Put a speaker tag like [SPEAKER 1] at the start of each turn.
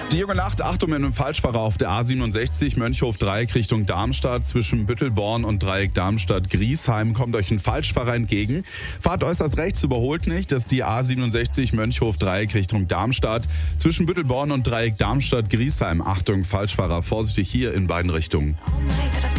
[SPEAKER 1] Die junge Nacht, Achtung mit einem Falschfahrer auf der A67 Mönchhof-Dreieck Richtung Darmstadt. Zwischen Büttelborn und Dreieck Darmstadt-Griesheim kommt euch ein Falschfahrer entgegen. Fahrt äußerst rechts, überholt nicht. Das ist die A67 Mönchhof-Dreieck Richtung Darmstadt. Zwischen Büttelborn und Dreieck Darmstadt-Griesheim. Achtung, Falschfahrer, vorsichtig hier in beiden Richtungen.